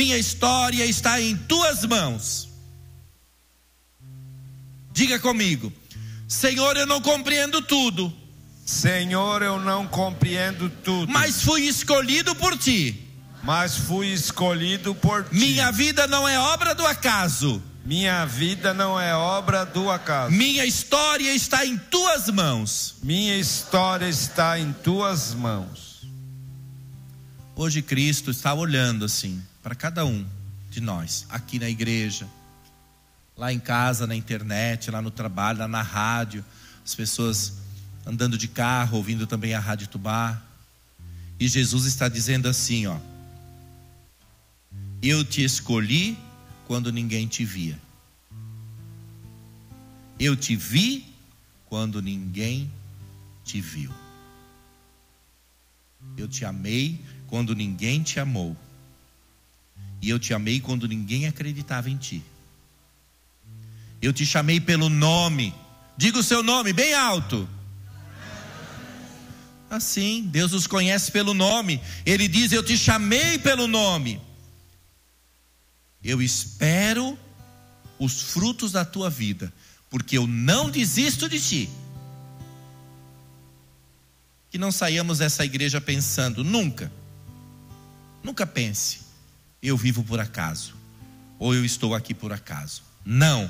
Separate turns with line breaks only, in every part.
Minha história está em tuas mãos. Diga comigo: Senhor, eu não compreendo tudo.
Senhor, eu não compreendo tudo.
Mas fui escolhido por ti.
Mas fui escolhido por ti.
Minha vida não é obra do acaso.
Minha vida não é obra do acaso.
Minha história está em tuas mãos.
Minha história está em tuas mãos.
Hoje Cristo está olhando assim para cada um de nós, aqui na igreja, lá em casa, na internet, lá no trabalho, lá na rádio, as pessoas andando de carro, ouvindo também a Rádio Tubá. E Jesus está dizendo assim, ó: eu te escolhi quando ninguém te via. Eu te vi quando ninguém te viu. Eu te amei quando ninguém te amou. E eu te amei quando ninguém acreditava em ti. Eu te chamei pelo nome. Diga o seu nome bem alto. Assim, Deus nos conhece pelo nome. Ele diz: eu te chamei pelo nome. Eu espero os frutos da tua vida, porque eu não desisto de ti. Que não saiamos dessa igreja pensando, nunca pense, eu vivo por acaso, ou eu estou aqui por acaso. Não.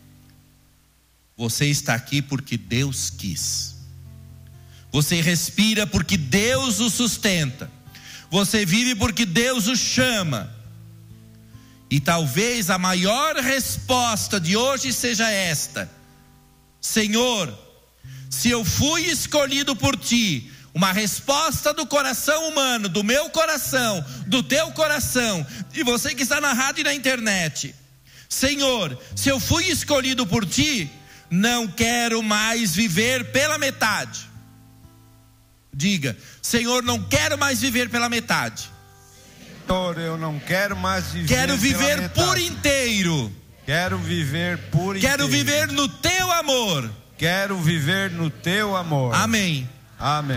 Você está aqui porque Deus quis. Você respira porque Deus o sustenta. Você vive porque Deus o chama. E talvez a maior resposta de hoje seja esta: Senhor, se eu fui escolhido por ti, uma resposta do coração humano, do meu coração, do teu coração, e você que está na rádio e na internet: Senhor, se eu fui escolhido por ti, não quero mais viver pela metade. Diga: Senhor, não quero mais viver pela metade.
Senhor, eu não quero mais viver.
Quero viver por inteiro.
Quero viver por inteiro.
Quero viver no teu amor.
Quero viver no teu amor.
Amém.
Amém.